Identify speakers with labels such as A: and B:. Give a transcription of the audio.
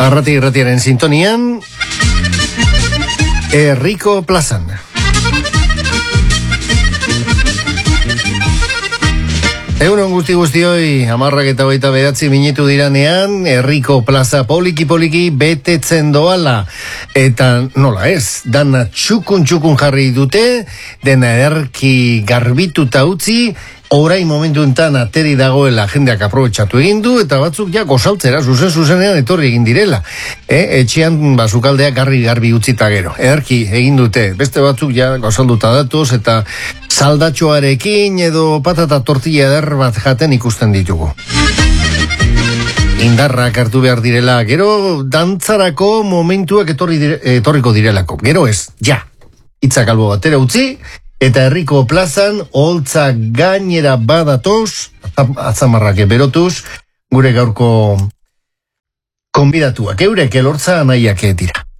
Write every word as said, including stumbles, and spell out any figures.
A: Arrati irratiaren sintonian, Herriko plazan. Egunon guzti guztioi, hamarrak eta hogeita behatzi minutu diranean, Herriko plaza poliki-poliki betetzen doala. Eta nola ez, dana txukun-txukun jarri dute, dena ederki garbituta utzi, orain momentu enten ateri dagoela jendeak aprobetxatu egin du, eta batzuk ja gozaltzera, zuzen-zuzenean etorri egin direla. E, etxean bazukaldeak garri-garbi utzita gero. Ederki egin dute, beste batzuk ja gozalduta datoz, eta saldatxoarekin edo patata tortilla eder bat jaten ikusten ditugu. Indarrak hartu behar direla, gero dantzarako momentuak etorri dire, etorriko direlako. Gero ez, ja, hitzak albo batera utzi, eta Herriko plazan holtza gainera badatoz, atzamarrak berotuz, gure gaurko konbidatuak, eurek elortza nahiak dira.